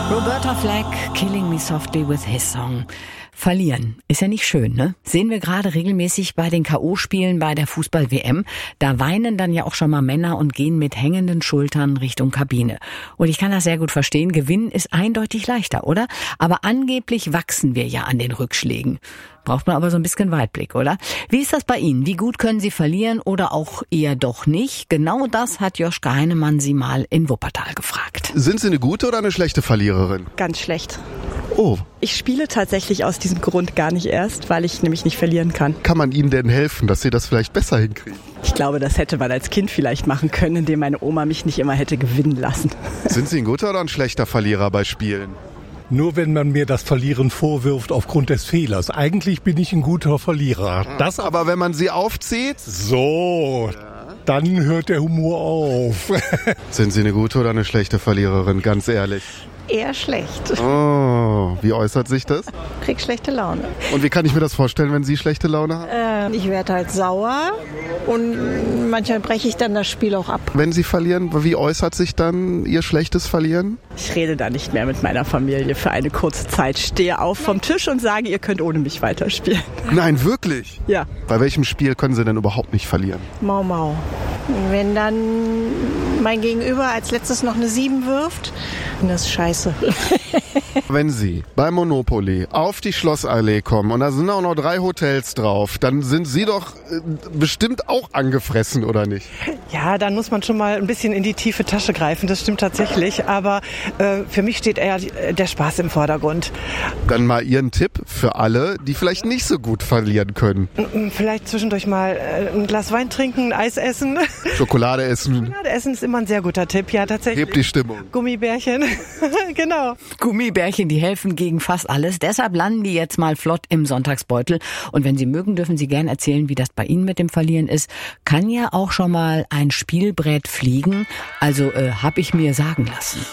Roberta Flack, Killing Me Softly with His Song. Verlieren ist ja nicht schön, ne? Sehen wir gerade regelmäßig bei den K.O.-Spielen bei der Fußball-WM. Da weinen dann ja auch schon mal Männer und gehen mit hängenden Schultern Richtung Kabine. Und ich kann das sehr gut verstehen. Gewinnen ist eindeutig leichter, oder? Aber angeblich wachsen wir ja an den Rückschlägen. Braucht man aber so ein bisschen Weitblick, oder? Wie ist das bei Ihnen? Wie gut können Sie verlieren oder auch eher doch nicht? Genau das hat Joschka Heinemann Sie mal in Wuppertal gefragt. Sind Sie eine gute oder eine schlechte Verliererin? Ganz schlecht. Oh. Ich spiele tatsächlich aus diesem Grund gar nicht erst, weil ich nämlich nicht verlieren kann. Kann man Ihnen denn helfen, dass Sie das vielleicht besser hinkriegen? Ich glaube, das hätte man als Kind vielleicht machen können, indem meine Oma mich nicht immer hätte gewinnen lassen. Sind Sie ein guter oder ein schlechter Verlierer bei Spielen? Nur wenn man mir das Verlieren vorwirft aufgrund des Fehlers. Eigentlich bin ich ein guter Verlierer. Das Aber wenn man sie aufzieht? so, dann hört der Humor auf. Sind Sie eine gute oder eine schlechte Verliererin, ganz ehrlich? Eher schlecht. Oh, wie äußert sich das? Krieg schlechte Laune. Und wie kann ich mir das vorstellen, wenn Sie schlechte Laune haben? Ich werde halt sauer und manchmal breche ich dann das Spiel auch ab. Wenn Sie verlieren, wie äußert sich dann Ihr schlechtes Verlieren? Ich rede da nicht mehr mit meiner Familie für eine kurze Zeit. Stehe auf vom Tisch und sage, ihr könnt ohne mich weiterspielen. Nein, wirklich? Ja. Bei welchem Spiel können Sie denn überhaupt nicht verlieren? Mau Mau. Wenn dann mein Gegenüber als letztes noch eine 7 wirft, das ist scheiße. Wenn Sie bei Monopoly auf die Schlossallee kommen und da sind auch noch 3 Hotels drauf, dann sind Sie doch bestimmt auch angefressen, oder nicht? Ja, dann muss man schon mal ein bisschen in die tiefe Tasche greifen, das stimmt tatsächlich. Aber für mich steht eher der Spaß im Vordergrund. Dann mal Ihren Tipp für alle, die vielleicht nicht so gut verlieren können. Vielleicht zwischendurch mal ein Glas Wein trinken, Eis essen. Schokolade essen. Schokolade essen ist immer ein sehr guter Tipp, ja tatsächlich. Hebt die Stimmung. Gummibärchen, genau. Gummibärchen, die helfen gegen fast alles. Deshalb landen die jetzt mal flott im Sonntagsbeutel. Und wenn Sie mögen, dürfen Sie gerne erzählen, wie das bei Ihnen mit dem Verlieren ist. Kann ja auch schon mal ein Spielbrett fliegen. Also habe ich mir sagen lassen.